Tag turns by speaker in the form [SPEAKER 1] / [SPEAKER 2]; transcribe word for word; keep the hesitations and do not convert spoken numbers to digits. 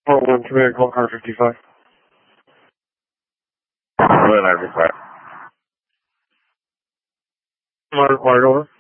[SPEAKER 1] four one, command, call car fifty-five.
[SPEAKER 2] What did I require?
[SPEAKER 1] Not required, over.